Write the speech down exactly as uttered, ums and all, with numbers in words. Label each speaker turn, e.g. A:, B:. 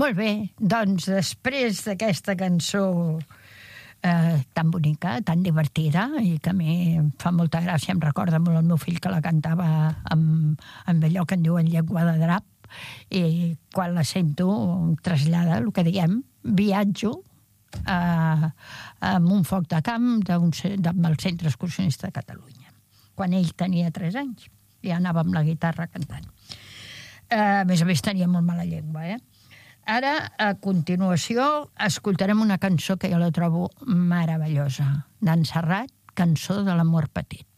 A: Molt bé, doncs després d'aquesta cançó eh, tan bonica, tan divertida, i que a mi em fa molta gràcia, em recorda molt el meu fill que la cantava amb, amb allò que en diuen llengua de drap, i quan la sento em trasllada el que diem, viatjo eh, amb un foc de camp d'un, amb el Centre Excursionista de Catalunya, quan ell tenia tres anys, i anava amb la guitarra cantant. Eh, a més a més tenia molt mala llengua, eh? Ara, a continuació, escoltarem una cançó que jo la trobo meravellosa, d'en Serrat, Cançó de l'amor petit.